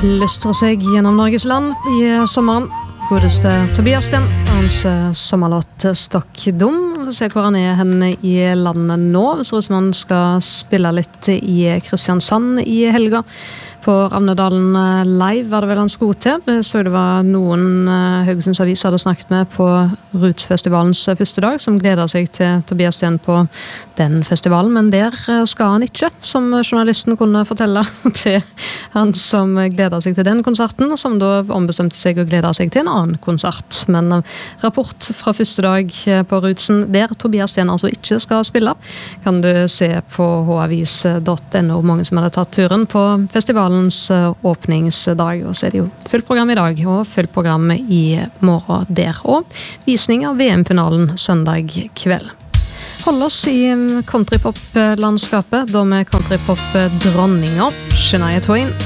lystrer seg gjennom Norges land i sommeren. Godeste Tobias Sten, hans sommerlåt Stockdom. Vi ser hvor han henne i landet nå. Det ser ut som han skal spille litt i Kristiansand i helga. På Ravnedalen Live var det vel han skulle til. Så det var noen Haugesunds Avis hadde snakket med på Rootsfestivalens første dag, som gleder seg til Tobias Sten på den festivalen, men der skal han ikke, som journalisten kunne fortelle til han som gleder seg til den konserten, som da ombestemte seg å glede seg til en annen konsert. Men rapport fra første dag på Rootsen, der Tobias Sten altså ikke skal spille, kan du se på havis.no, mange som hadde tatt turen på festivalen åpningsdag, og så det jo fullt program i dag og fullt program i morgen der, og visning av VM-finalen søndag kveld. Hold oss i countrypop-landskapet, da med countrypop-dronninger Shania Twain.